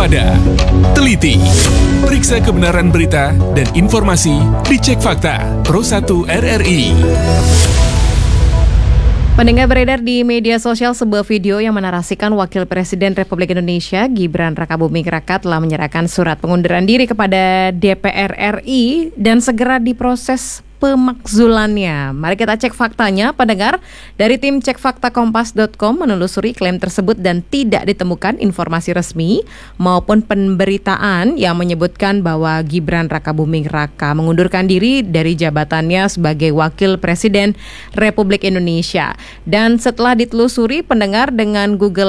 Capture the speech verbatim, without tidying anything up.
waspada, teliti, periksa kebenaran berita dan informasi di Cek Fakta Pro satu R R I. Pendengar, beredar di media sosial sebuah video yang menarasikan Wakil Presiden Republik Indonesia Gibran Rakabuming Raka telah menyerahkan surat pengunduran diri kepada D P R R I dan segera diproses pemakzulannya. Mari kita cek faktanya, pendengar. Dari tim Cek Fakta Kompas dot com menelusuri klaim tersebut dan tidak ditemukan informasi resmi maupun pemberitaan yang menyebutkan bahwa Gibran Rakabuming Raka mengundurkan diri dari jabatannya sebagai Wakil Presiden Republik Indonesia. Dan setelah ditelusuri, pendengar, dengan Google